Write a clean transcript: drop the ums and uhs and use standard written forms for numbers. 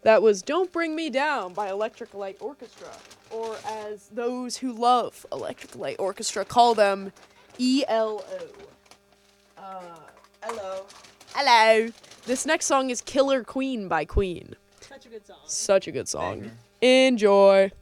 That was Don't Bring Me Down by Electric Light Orchestra, or as those who love Electric Light Orchestra call them, ELO. Hello. Hello. This next song is Killer Queen by Queen. Such a good song. Such a good song. Banger. Enjoy.